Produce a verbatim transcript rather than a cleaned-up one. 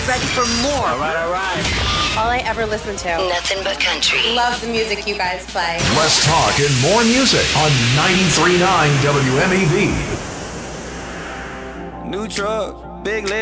Get ready for more. All right, all right. All I ever listen to. Nothing but country. Love the music you guys play. Less talk and more music on ninety-three point nine W M E V. New truck, big leg.